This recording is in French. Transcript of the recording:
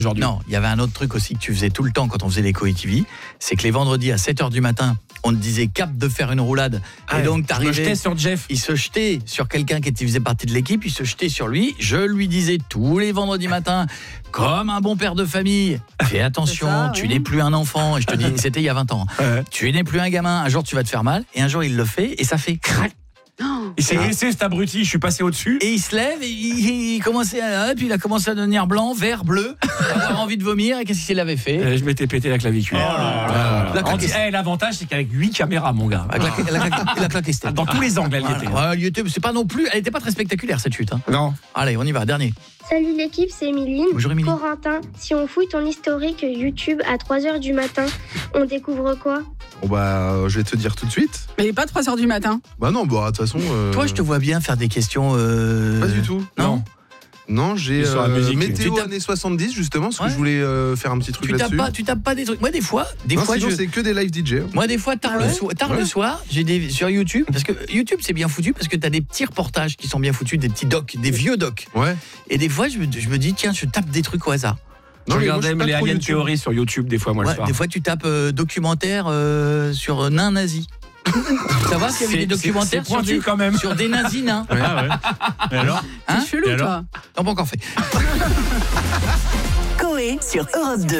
aujourd'hui. Non, il y avait un autre truc aussi que tu faisais tout le temps quand on faisait les Coé-TV, c'est que les vendredis à 7h du matin, on te disait cap de faire une roulade. Et donc je me jetais sur Jeff. Il se jetait sur quelqu'un qui faisait partie de l'équipe, il se jetait sur lui. Je lui disais tous les vendredis matins, comme un bon père de famille, fais attention, tu n'es plus un enfant. Et je te dis, c'était il y a 20 ans. Tu n'es plus un gamin, un jour tu vas te faire mal. Et un jour il le fait et ça fait crac. Il s'est laissé cet abruti, je suis passé au-dessus. Et il se lève, et il commençait à, puis il a commencé à devenir blanc, vert, bleu, avoir envie de vomir. Et qu'est-ce qu'il avait fait ? Je m'étais pété la clavicule. L'avantage, c'est qu'avec 8 caméras, mon gars. Il a claqué cette tête. Dans tous les angles, elle y était. C'est pas non plus, elle n'était pas très spectaculaire cette chute. Non. Allez, on y va, dernier. Salut l'équipe, c'est Émiline. Bonjour Émilie. Corentin, si on fouille ton historique YouTube à 3h du matin, on découvre quoi ? Bon je vais te dire tout de suite. Mais il n'est pas 3h du matin. Bah non, de toute façon... Toi, je te vois bien faire des questions... Pas du tout. Non, j'ai sur la musique. météo années 70 justement, parce que je voulais faire un petit truc là-dessus. Tu tapes pas des trucs. Moi, des fois, sinon, c'est que des live DJ. Moi, des fois, tard le soir, j'ai sur YouTube, parce que YouTube, c'est bien foutu, parce que t'as des petits reportages qui sont bien foutus, des petits docs, des vieux docs. Ouais. Et des fois, je me dis, tiens, je tape des trucs au hasard. Je regardais les Alien Theory sur YouTube des fois, moi, le soir. Des fois, tu tapes documentaire sur nains nazis. Ça va s'il y avait des documentaires sur des nazis nains. Et alors C'est chelou, toi. Non, pas encore fait. Coé sur Europe 2.